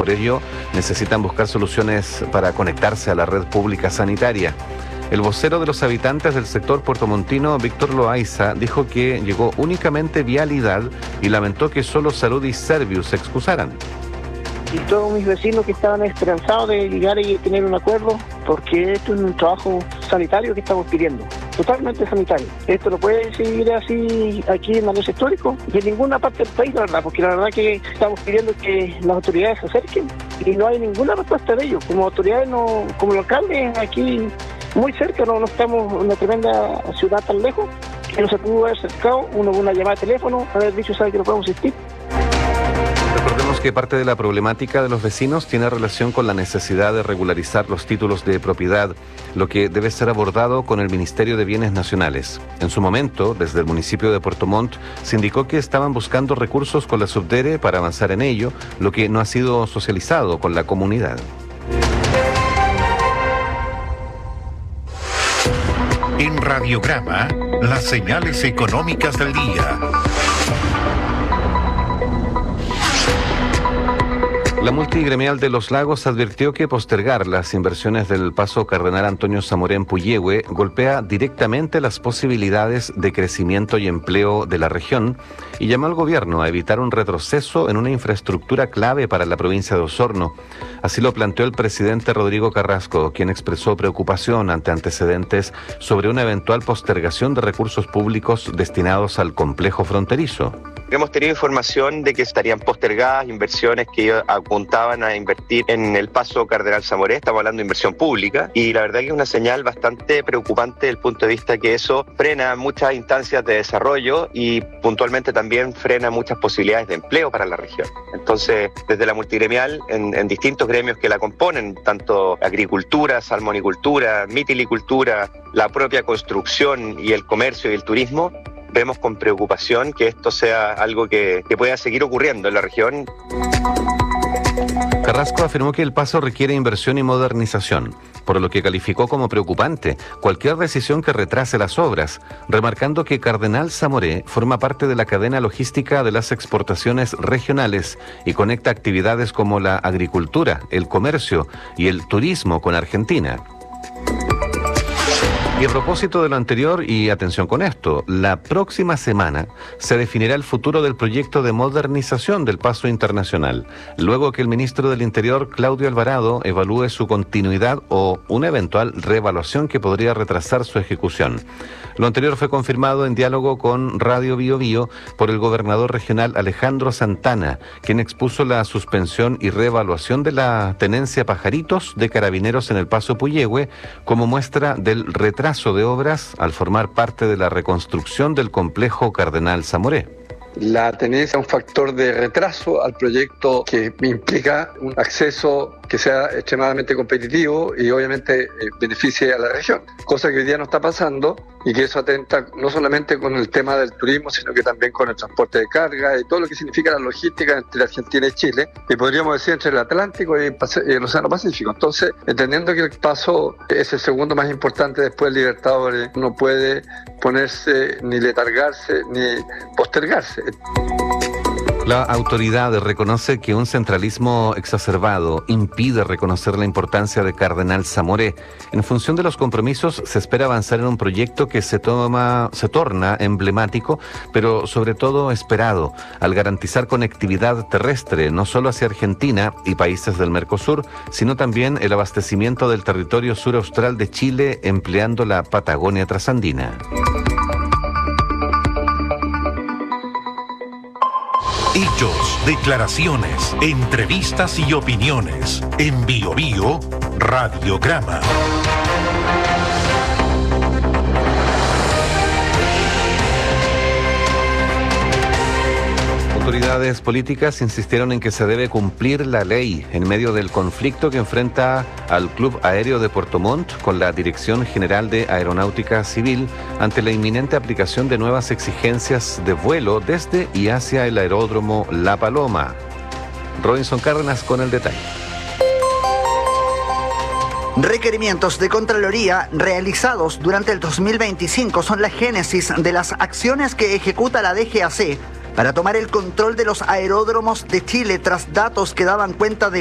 Por ello, necesitan buscar soluciones para conectarse a la red pública sanitaria. El vocero de los habitantes del sector puertomontino, Víctor Loaiza, dijo que llegó únicamente Vialidad y lamentó que solo Salud y Servius se excusaran. Y todos mis vecinos que estaban esperanzados de llegar y tener un acuerdo, porque esto es un trabajo sanitario que estamos pidiendo, totalmente sanitario. Esto no puede seguir así aquí en el histórico y en ninguna parte del país, la verdad, porque la verdad que estamos pidiendo que las autoridades se acerquen y no hay ninguna respuesta de ellos. Como autoridades, no, como locales, aquí muy cerca, no estamos en una tremenda ciudad tan lejos, que no se pudo haber acercado, uno con una llamada de teléfono, haber dicho, sabe que no podemos asistir. Recordemos que parte de la problemática de los vecinos tiene relación con la necesidad de regularizar los títulos de propiedad, lo que debe ser abordado con el Ministerio de Bienes Nacionales. En su momento, desde el municipio de Puerto Montt, se indicó que estaban buscando recursos con la Subdere para avanzar en ello, lo que no ha sido socializado con la comunidad. En Radiograma, las señales económicas del día. La multigremial de Los Lagos advirtió que postergar las inversiones del Paso Cardenal Antonio Zamoré en Puyehue golpea directamente las posibilidades de crecimiento y empleo de la región y llamó al gobierno a evitar un retroceso en una infraestructura clave para la provincia de Osorno. Así lo planteó el presidente Rodrigo Carrasco, quien expresó preocupación ante antecedentes sobre una eventual postergación de recursos públicos destinados al complejo fronterizo. Hemos tenido información de que estarían postergadas inversiones que apuntaban a invertir en el Paso Cardenal Zamoré. Estamos hablando de inversión pública y la verdad que es una señal bastante preocupante desde el punto de vista que eso frena muchas instancias de desarrollo y puntualmente también frena muchas posibilidades de empleo para la región. Entonces, desde la multigremial, en distintos gremios que la componen, tanto agricultura, salmonicultura, mitilicultura, la propia construcción y el comercio y el turismo, vemos con preocupación que esto sea algo que pueda seguir ocurriendo en la región. Carrasco afirmó que el paso requiere inversión y modernización, por lo que calificó como preocupante cualquier decisión que retrase las obras, remarcando que Cardenal Zamoré forma parte de la cadena logística de las exportaciones regionales y conecta actividades como la agricultura, el comercio y el turismo con Argentina. Y a propósito de lo anterior, y atención con esto, la próxima semana se definirá el futuro del proyecto de modernización del Paso Internacional, luego que el ministro del Interior, Claudio Alvarado, evalúe su continuidad o una eventual reevaluación que podría retrasar su ejecución. Lo anterior fue confirmado en diálogo con Radio Bio Bio por el gobernador regional Alejandro Santana, quien expuso la suspensión y reevaluación de la tenencia Pajaritos de Carabineros en el Paso Puyehue como muestra del retraso de obras al formar parte de la reconstrucción del complejo Cardenal Zamoré. La tenencia es un factor de retraso al proyecto que implica un acceso que sea extremadamente competitivo y obviamente beneficie a la región, cosa que hoy día no está pasando y que eso atenta no solamente con el tema del turismo, sino que también con el transporte de carga y todo lo que significa la logística entre Argentina y Chile, y podríamos decir entre el Atlántico y el Océano Pacífico. Entonces, entendiendo que el paso es el segundo más importante después del Libertadores, no puede ponerse ni letargarse ni postergarse. La autoridad reconoce que un centralismo exacerbado impide reconocer la importancia de Cardenal Zamoré. En función de los compromisos, se espera avanzar en un proyecto que se torna emblemático, pero sobre todo esperado, al garantizar conectividad terrestre, no solo hacia Argentina y países del Mercosur, sino también el abastecimiento del territorio sur austral de Chile empleando la Patagonia trasandina. Hechos, declaraciones, entrevistas y opiniones. En Bio Bio, Radiograma. Autoridades políticas insistieron en que se debe cumplir la ley en medio del conflicto que enfrenta al Club Aéreo de Puerto Montt con la Dirección General de Aeronáutica Civil ante la inminente aplicación de nuevas exigencias de vuelo desde y hacia el aeródromo La Paloma. Robinson Cárdenas con el detalle. Requerimientos de Contraloría realizados durante el 2025 son la génesis de las acciones que ejecuta la DGAC para tomar el control de los aeródromos de Chile tras datos que daban cuenta de